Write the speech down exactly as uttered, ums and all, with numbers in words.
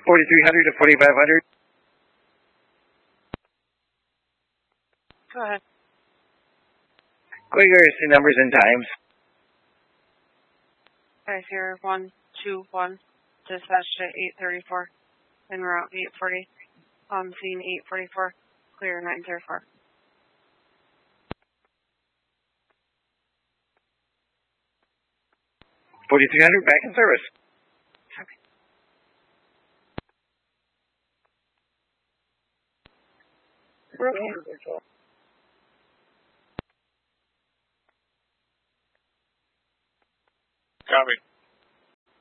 forty-three hundred to forty-five hundred. Go ahead. Quick emergency numbers and times. Five here, one, two, one. Dispatched at eight thirty-four. En route eight forty. On scene eight forty-four. Clear nine zero four. forty-three hundred, back in service. Okay. We're okay.